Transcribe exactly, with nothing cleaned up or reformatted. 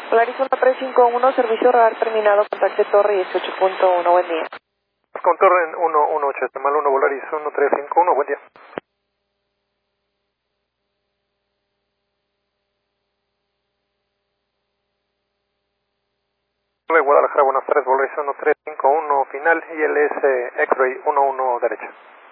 Volaris uno tres cinco uno, servicio radar terminado, contacte torre dieciocho punto uno, buen día. Con torre uno uno ocho, mal uno, Volaris uno tres cinco uno, buen día. Guadalajara, buenas tardes, Volaris uno tres cinco uno, final, I L S X-Ray uno uno derecha.